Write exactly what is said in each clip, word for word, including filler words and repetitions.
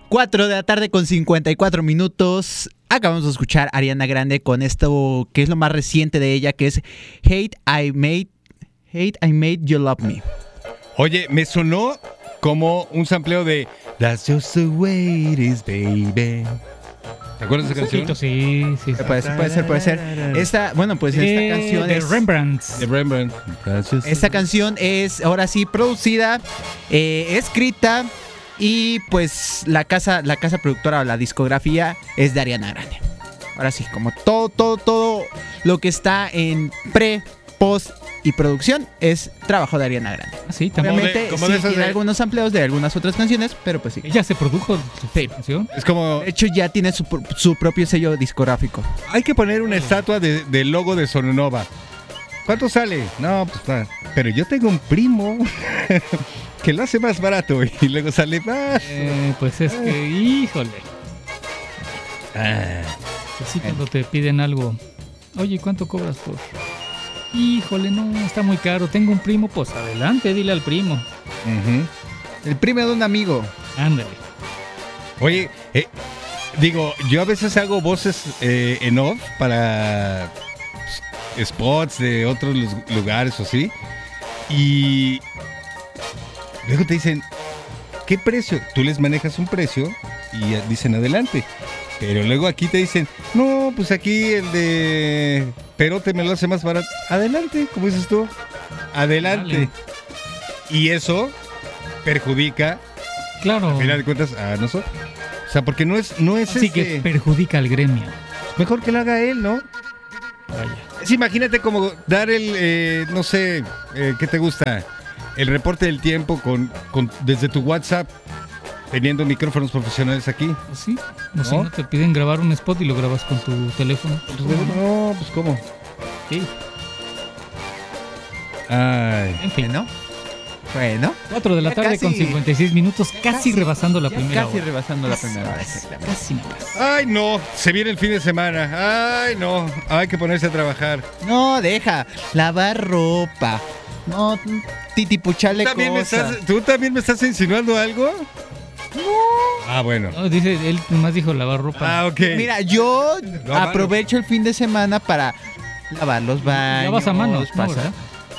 cuatro de la tarde con cincuenta y cuatro minutos. Acabamos de escuchar a Ariana Grande con esto que es lo más reciente de ella, que es Hate I Made Hate I Made You Love Me. Oye, me sonó como un sampleo de That's Just the Way It Is, Baby. ¿Te acuerdas de esa canción? Sí, sí, sí. Puede ser, puede ser, puede ser. Esta, bueno, pues esta Eh, canción de es... Rembrandt. De Rembrandt. Esta canción es ahora sí producida, eh, escrita y pues la casa, la casa productora o la discografía es de Ariana Grande. Ahora sí, como todo, todo, todo lo que está en pre, post y producción es trabajo de Ariana Grande. Sí, también. Obviamente como sí, de esas tiene de- algunos amplios de algunas otras canciones, pero pues sí. Ella se produjo su Sí. canción. Es como, De hecho ya tiene su, su propio sello discográfico. hay que poner una estatua de- del logo de Sononova. ¿Cuánto sale? No, pues nada. Pero yo tengo un primo que lo hace más barato y luego sale más. Eh, pues es que, híjole. Ah, Pues sí, cuando te piden algo. Oye, ¿cuánto cobras por...? Híjole, no, está muy caro. Tengo un primo, pues adelante, dile al primo. ujú. El primo de un amigo. Ándale. Oye, eh, digo, yo a veces hago voces eh, en off para pues, spots de otros lu- lugares o así. Y luego te dicen, ¿qué precio? Tú les manejas un precio y ya dicen adelante. Pero luego aquí te dicen, no, pues aquí el de Perote me lo hace más barato. Adelante, como dices tú. Adelante. Dale. Y eso perjudica, Claro. al final de cuentas, a nosotros. O sea, porque no es, no es Así este- que perjudica al gremio. mejor que lo haga él, ¿no? Vaya. Sí, imagínate como dar el, eh, no sé, eh, ¿qué te gusta? El reporte del tiempo con, con desde tu WhatsApp, teniendo micrófonos profesionales aquí. Pues sí. O si ¿No? no te piden grabar un spot y lo grabas con tu teléfono. Pues, no, pues ¿cómo? Sí. Ay. En fin. Bueno, bueno. cuatro de la Ya tarde casi- con cincuenta y seis minutos, casi, casi- rebasando la Ya primera casi hora. rebasando la Casi primera hora, nomás, exactamente. Casi nomás. Ay, no, se viene el fin de semana. Ay, no, hay que ponerse a trabajar. No, deja. Lavar ropa. No, titipuchale ¿Tú también, me cosas. estás, ¿Tú también me estás insinuando algo? No. Ah, bueno. No, dice, él nomás dijo lavar ropa. Ah, ok. Mira, yo No, aprovecho el fin de semana para lavar los baños. Lavas a mano, ¿no, pasar- verdad?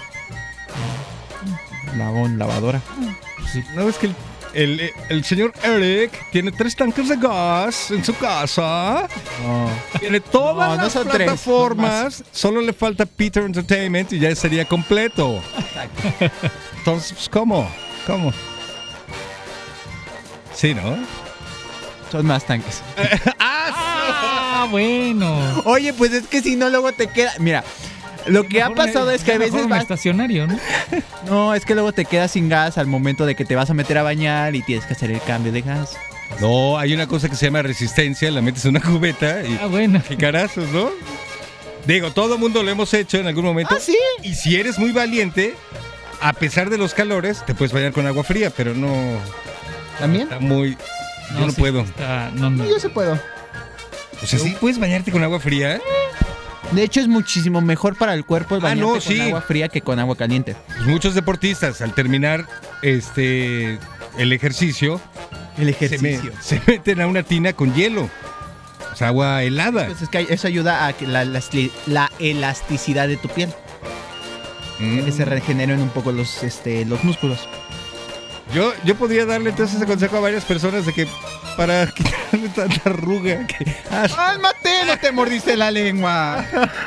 Lavón, lavadora. Sí. No, es que el, el, el señor Eric tiene tres tanques de gas en su casa. No. Tiene todas No, no las son tres, plataformas. Solo le falta Peter Entertainment y ya sería completo. Entonces, pues, ¿cómo? ¿Cómo? Sí, ¿no? Son más tanques. Ah, bueno. Oye, pues es que si no, luego te queda. Mira, lo que ha Mejor pasado me- es que a mejor veces un vas. estacionario, ¿no? No, es que luego te quedas sin gas al momento de que te vas a meter a bañar y tienes que hacer el cambio de gas. No, hay una cosa que se llama resistencia. La metes en una cubeta y, Ah, bueno. y carazos, ¿no? Digo, todo el mundo lo hemos hecho en algún momento. Ah, sí. Y si eres muy valiente, a pesar de los calores, te puedes bañar con agua fría, pero no. ¿También? Está muy. Yo no sí, puedo. está- no, no. No, yo sí puedo. O sea, ¿sí puedes bañarte con agua fría? De hecho, es muchísimo mejor para el cuerpo el Ah, bañarte no, con sí. agua fría que con agua caliente. Pues muchos deportistas, al terminar este el ejercicio, El se, me- se meten a una tina con hielo. O sea, agua helada. Pues es que eso ayuda a que la, la, la elasticidad de tu piel. Mm. Que se regeneren un poco los, este, los músculos. Yo, yo podría darle entonces ese consejo a varias personas de que para quitarle tanta arruga que... Ah, ¡Cálmate! ¡No te mordiste la lengua!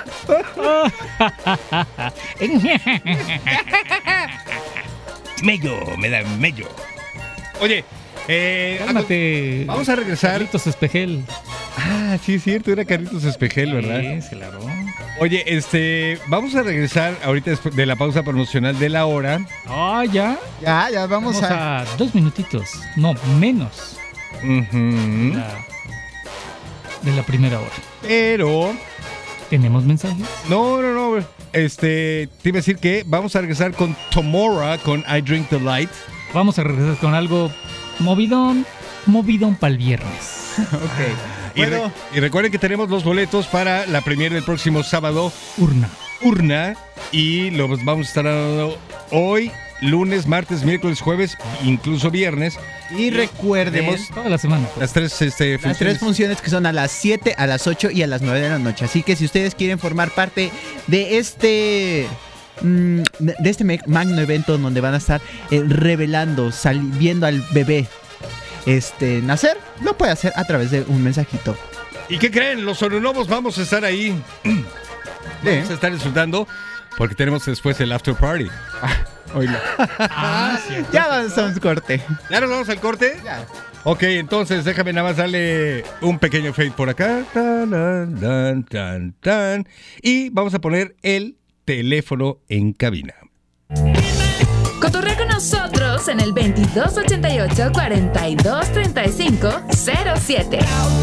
mello, me da mello. Oye, eh, Cálmate. vamos a regresar. Carlitos Espejel. Ah, sí es cierto, era Carlitos Espejel, ¿verdad? Sí, claro. Oye, este, vamos a regresar ahorita después de la pausa promocional de la hora. Ah, ya. Ya, ya, vamos, Vamos a... a dos minutitos. No, menos. Ujú. La- de la primera hora. Pero, ¿Tenemos mensajes? no, no, no, este, te iba a decir que vamos a regresar con Tomorrow, con I Drink the Light. Vamos a regresar con algo movidón, movidón para el viernes. Ok. Y, Bueno. re- y recuerden que tenemos los boletos para la premiere del próximo sábado, Urna. Urna, y los vamos a estar dando hoy, lunes, martes, miércoles, jueves, incluso viernes, Y recuerden Tenemos Toda la semana. pues. las tres, este, las funciones. tres funciones que son a las siete, a las ocho y a las nueve de la noche. Así que si ustedes quieren formar parte de este mm, de este me- magno evento donde van a estar eh, revelando, sali- viendo al bebé este nacer, lo puede hacer a través de un mensajito. ¿Y qué creen? Los sononovos vamos a estar ahí. Vamos a estar disfrutando porque tenemos después el after party. Oílo. Ah, cierto. Ya vamos a un corte. ¿Ya nos vamos al corte? Ya. Ok, entonces déjame nada más darle un pequeño fade por acá. Tan, tan, tan, tan, tan. Y vamos a poner el teléfono en cabina. Cotorrea con nosotros en el veintidós ochenta y ocho, cuarenta y dos treinta y cinco, cero siete.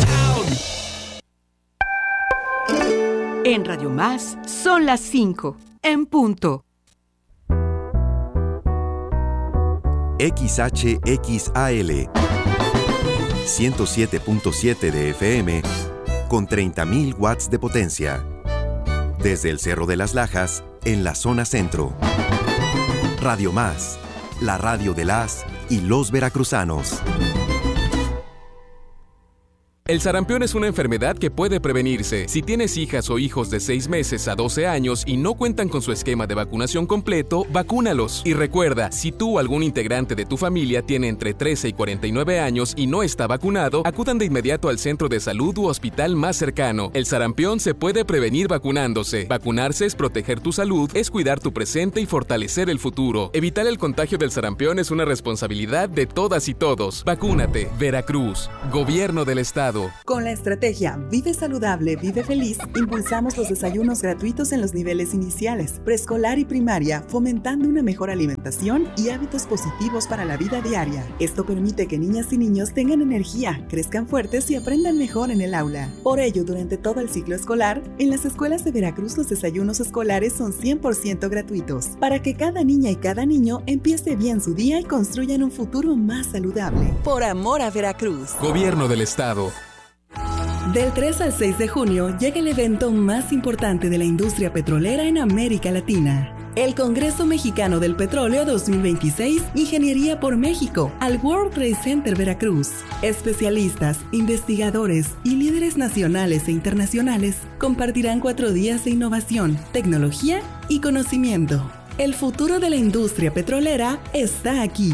En Radio Más son las cinco, en punto. X H X A L ciento siete punto siete de F M con treinta mil watts de potencia. Desde el Cerro de las Lajas, en la zona centro. Radio Más, la radio de las y los veracruzanos. El sarampión es una enfermedad que puede prevenirse. Si tienes hijas o hijos de seis meses a doce años y no cuentan con su esquema de vacunación completo, vacúnalos. Y recuerda, si tú o algún integrante de tu familia tiene entre trece y cuarenta y nueve años y no está vacunado, acudan de inmediato al centro de salud u hospital más cercano. El sarampión se puede prevenir vacunándose. Vacunarse es proteger tu salud, es cuidar tu presente y fortalecer el futuro. Evitar el contagio del sarampión es una responsabilidad de todas y todos. Vacúnate. Veracruz. Gobierno del Estado. Con la estrategia Vive Saludable, Vive Feliz, impulsamos los desayunos gratuitos en los niveles iniciales, preescolar y primaria, fomentando una mejor alimentación y hábitos positivos para la vida diaria. Esto permite que niñas y niños tengan energía, crezcan fuertes y aprendan mejor en el aula. Por ello, durante todo el ciclo escolar, en las escuelas de Veracruz los desayunos escolares son cien por ciento gratuitos, para que cada niña y cada niño empiece bien su día y construyan un futuro más saludable. Por amor a Veracruz. Gobierno del Estado. Del tres al seis de junio llega el evento más importante de la industria petrolera en América Latina. El Congreso Mexicano del Petróleo dos mil veintiséis, Ingeniería por México, al World Trade Center Veracruz. Especialistas, investigadores y líderes nacionales e internacionales compartirán cuatro días de innovación, tecnología y conocimiento. El futuro de la industria petrolera está aquí.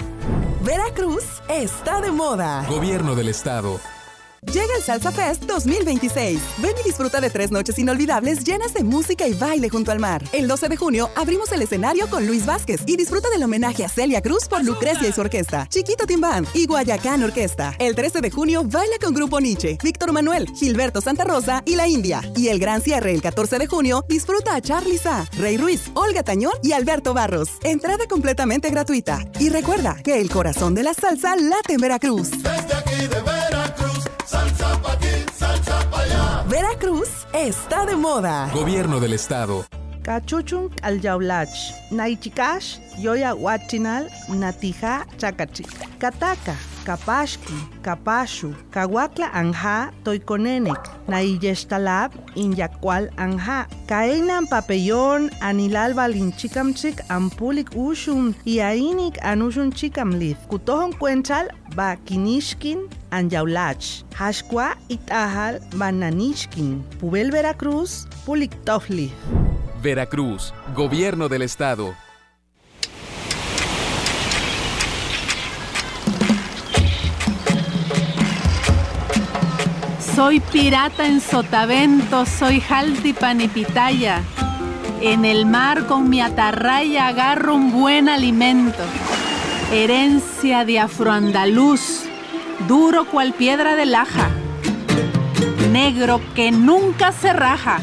Veracruz está de moda. Gobierno del Estado. Llega el Salsa Fest dos mil veintiséis. Ven y disfruta de tres noches inolvidables llenas de música y baile junto al mar. El doce de junio abrimos el escenario con Luis Vázquez y disfruta del homenaje a Celia Cruz por Lucrecia y su orquesta, Chiquito Timbán y Guayacán Orquesta. El trece de junio baila con Grupo Nietzsche, Víctor Manuel, Gilberto Santa Rosa y La India. Y el gran cierre el catorce de junio disfruta a Charly Sa, Rey Ruiz, Olga Tañón y Alberto Barros. Entrada completamente gratuita. Y recuerda que el corazón de la salsa late en Veracruz. Desde aquí de Veracruz, salsa pa' aquí, salsa pa' allá. Veracruz está de moda. Gobierno del Estado. Cachuchun al yaulach, naichikash, yoya huachinal, natija chakachik, kataka, kapashki, kapashu, kawakla anja, toikonenek, naiyeshtalab, inyakwal anja, kaenan papellón, anilal balinchikamchik, ampulik ushun, iainik anushun chikamlith, kutohon cuenchal, ba kinishkin, anyaulach, hashkwa itahal, bananishkin, pubel Veracruz, pulik tofli. Veracruz. Gobierno del Estado. Soy pirata en sotavento, soy jaltipan y pitaya. En el mar con mi atarraya agarro un buen alimento. Herencia de afroandaluz, duro cual piedra de laja. Negro que nunca se raja.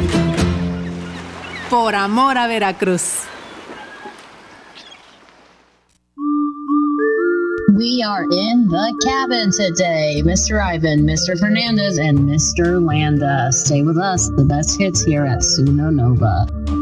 Por amor a Veracruz. We are in the cabin today. Mister Ivan, Mister Fernandez, and Mister Landa. Stay with us. The best hits here at Suno Nova.